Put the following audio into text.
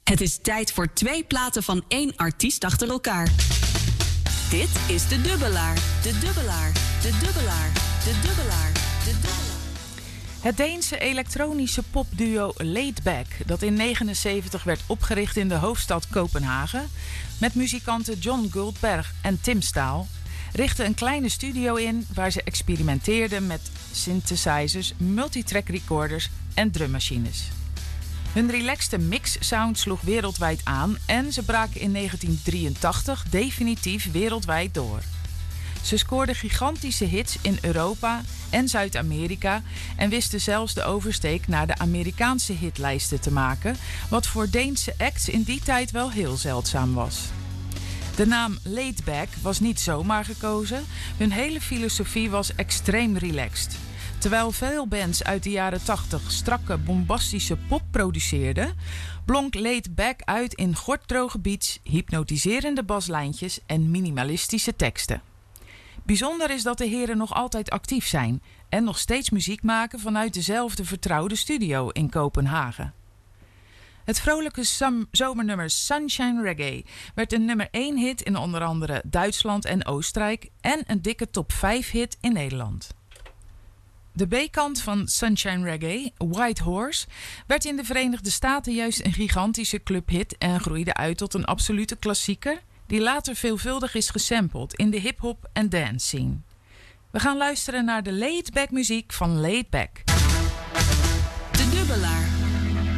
Het is tijd voor 2 platen van 1 artiest achter elkaar. Dit is De Dubbelaar, De Dubbelaar, De Dubbelaar, De Dubbelaar, De Dubbelaar. Het Deense elektronische popduo Laidback, dat in 1979 werd opgericht in de hoofdstad Kopenhagen, met muzikanten John Goldberg en Tim Staal, richtte een kleine studio in waar ze experimenteerden met synthesizers, multitrack recorders en drummachines. Hun relaxte mix-sound sloeg wereldwijd aan en ze braken in 1983 definitief wereldwijd door. Ze scoorden gigantische hits in Europa en Zuid-Amerika en wisten zelfs de oversteek naar de Amerikaanse hitlijsten te maken, wat voor Deense acts in die tijd wel heel zeldzaam was. De naam Laidback was niet zomaar gekozen, hun hele filosofie was extreem relaxed. Terwijl veel bands uit de jaren 80 strakke, bombastische pop produceerden, blonk Laidback uit in gorddroge beats, hypnotiserende baslijntjes en minimalistische teksten. Bijzonder is dat de heren nog altijd actief zijn en nog steeds muziek maken vanuit dezelfde vertrouwde studio in Kopenhagen. Het vrolijke zomernummer Sunshine Reggae werd een nummer 1 hit in onder andere Duitsland en Oostenrijk en een dikke top 5 hit in Nederland. De B-kant van Sunshine Reggae, White Horse, werd in de Verenigde Staten juist een gigantische clubhit en groeide uit tot een absolute klassieker die later veelvuldig is gesampled in de hip-hop en dance scene. We gaan luisteren naar de Laidback muziek van Laidback. De Dubbelaar.